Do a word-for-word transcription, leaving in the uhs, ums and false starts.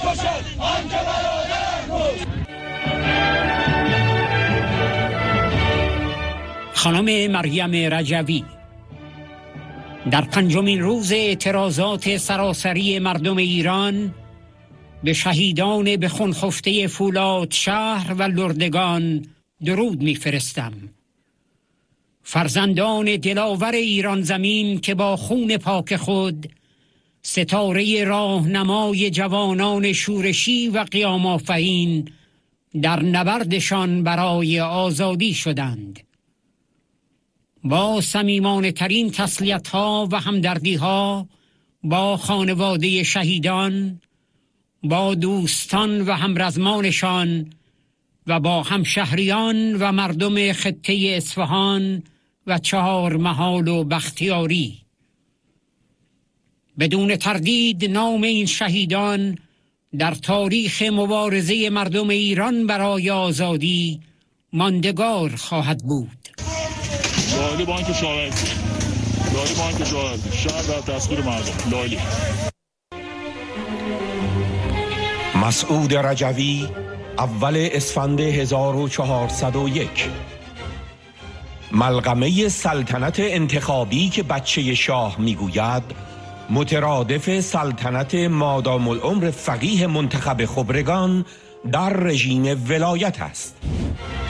بکشد آنکه برادر کشت. خانم مریم رجوی در پنجمین روز اعتراضات سراسری مردم ایران به شهیدان به خون خفته فولاد شهر و لردگان درود می‌فرستم. فرزندان دلاور ایران زمین که با خون پاک خود ستاره راهنمای جوانان شورشی و قیام آفرین در نبردشان برای آزادی شدند. با صمیمانه ترین تسلیت ها و همدردی ها با خانواده شهیدان، با دوستان و همرزمانشان و با همشهریان و مردم خطه اصفهان و چهار محال و بختیاری. بدون تردید نام این شهیدان در تاریخ مبارزه مردم ایران برای آزادی ماندگار خواهد بود. لالی بانک شاورزی، لالی بانک شاورزی، شهر در تصویر مردم. لالی مسعود رجوی، اول اسفند هزار و چهارصد و یک. ملغمه سلطنت انتخابی که بچه شاه میگوید مترادف سلطنت مادام العمر فقیه منتخب خبرگان در رژیم ولایت است.